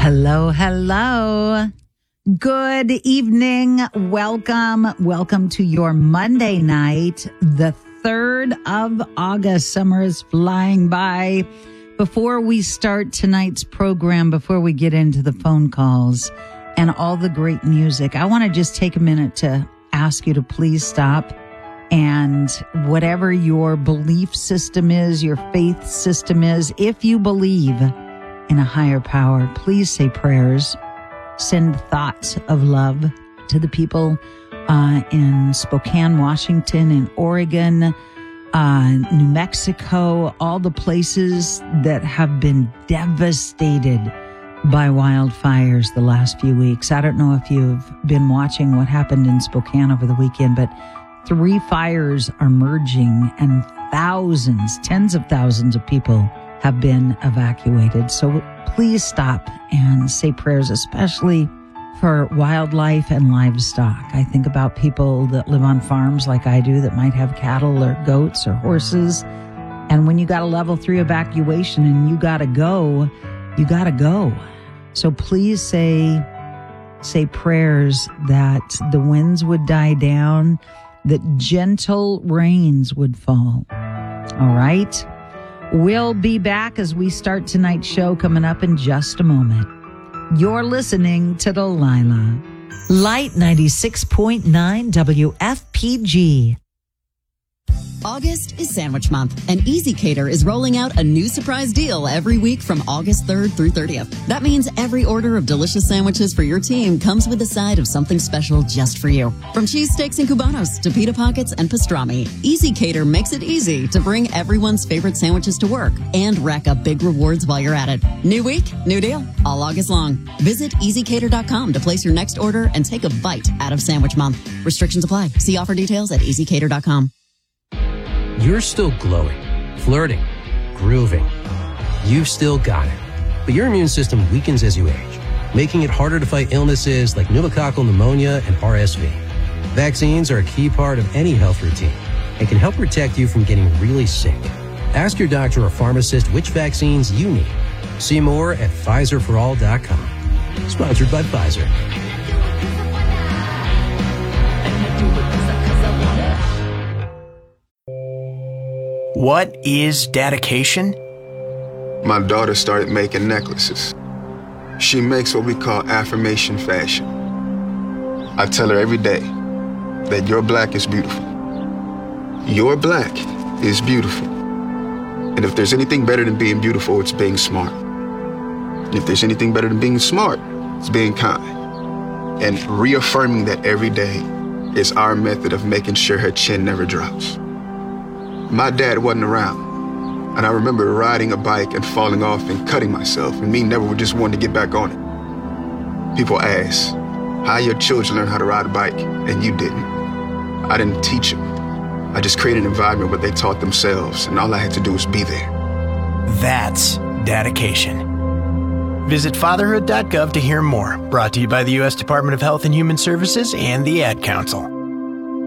Hello, hello. Good evening. Welcome to your Monday night, the 3rd of August. Summer is flying by. Before we start tonight's program, before we get into the phone calls and all the great music, I want to just take a minute to ask you to please stop. And whatever your belief system is, your faith system is, if you believe in a higher power, please say prayers. Send thoughts of love to the people in Spokane, Washington, in Oregon, New Mexico, all the places that have been devastated by wildfires the last few weeks. I don't know if you've been watching what happened in Spokane over the weekend, but 3 fires are merging and thousands, tens of thousands of people have been evacuated. So please stop and say prayers, especially for wildlife and livestock. I think about people that live on farms like I do that might have cattle or goats or horses. And when you got a level 3 evacuation and you got to go, you got to go. So please say prayers that the winds would die down, that gentle rains would fall. All right? We'll be back as we start tonight's show coming up in just a moment. You're listening to Delilah. Light 96.9 WFPG. August is Sandwich Month, and Easy Cater is rolling out a new surprise deal every week from August 3rd through 30th. That means every order of delicious sandwiches for your team comes with a side of something special just for you. From cheesesteaks and cubanos to pita pockets and pastrami, Easy Cater makes it easy to bring everyone's favorite sandwiches to work and rack up big rewards while you're at it. New week, new deal, all August long. Visit easycater.com to place your next order and take a bite out of Sandwich Month. Restrictions apply. See offer details at easycater.com. You're still glowing, flirting, grooving. You've still got it. But your immune system weakens as you age, making it harder to fight illnesses like pneumococcal pneumonia and RSV. Vaccines are a key part of any health routine and can help protect you from getting really sick. Ask your doctor or pharmacist which vaccines you need. See more at PfizerForAll.com. Sponsored by Pfizer. What is dedication? My daughter started making necklaces. She makes what we call affirmation fashion. I tell her every day that your black is beautiful. Your black is beautiful. And if there's anything better than being beautiful, it's being smart. And if there's anything better than being smart, it's being kind. And reaffirming that every day is our method of making sure her chin never drops. My dad wasn't around, and I remember riding a bike and falling off and cutting myself, and me never just wanting to get back on it. People ask, how your children learn how to ride a bike, and you didn't? I didn't teach them. I just created an environment where they taught themselves, and all I had to do was be there. That's dedication. Visit fatherhood.gov to hear more. Brought to you by the U.S. Department of Health and Human Services and the Ad Council.